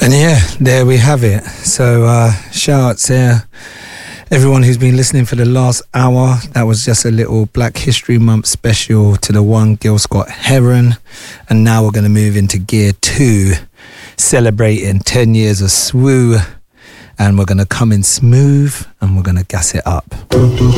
And yeah, there we have it. So shout out to everyone who's been listening for the last hour. That was just a little Black History Month special to the one Gil Scott Heron. And now we're going to move into Gear 2, celebrating 10 years of SWU. And we're going to come in smooth and we're going to gas it up.